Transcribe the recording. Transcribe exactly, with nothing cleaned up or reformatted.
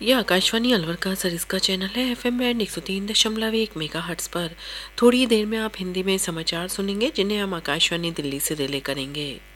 यह आकाशवाणी अलवर का सरिस का चैनल है। एफएम बैंड एक सौ तीन दशमलव एक मेगा हर्ट्स पर थोड़ी देर में आप हिंदी में समाचार सुनेंगे, जिन्हें हम आकाशवाणी दिल्ली से रिले करेंगे।